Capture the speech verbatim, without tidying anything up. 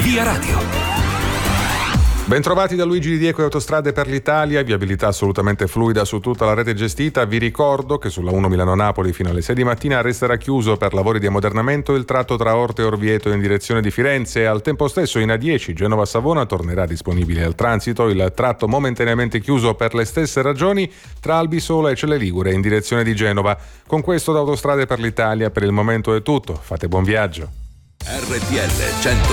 Via Radio. Bentrovati da Luigi Di Diego e Autostrade per l'Italia, viabilità assolutamente fluida su tutta la rete gestita. Vi ricordo che sulla uno Milano-Napoli fino alle sei di mattina resterà chiuso per lavori di ammodernamento il tratto tra Orte e Orvieto in direzione di Firenze. Al tempo stesso in A dieci Genova-Savona tornerà disponibile al transito il tratto momentaneamente chiuso per le stesse ragioni tra Albisola e Celle Ligure in direzione di Genova. Con questo da Autostrade per l'Italia per il momento è tutto. Fate buon viaggio. R T L cento